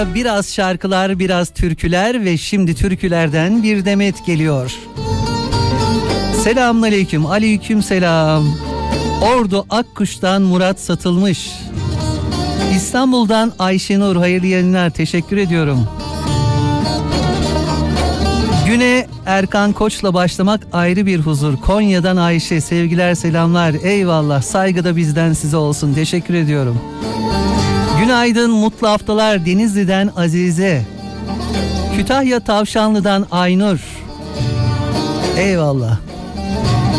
Biraz şarkılar, biraz türküler ve şimdi türkülerden bir demet geliyor. Selamünaleyküm, aleyküm selam. Ordu Akkuş'tan Murat Satılmış. İstanbul'dan Ayşenur, hayırlı yayınlar, teşekkür ediyorum. Güne Erkan Koç'la başlamak ayrı bir huzur. Konya'dan Ayşe, sevgiler selamlar, eyvallah, saygı da bizden size olsun, teşekkür ediyorum. Günaydın, mutlu haftalar Denizli'den Azize. Kütahya Tavşanlı'dan Aynur, eyvallah.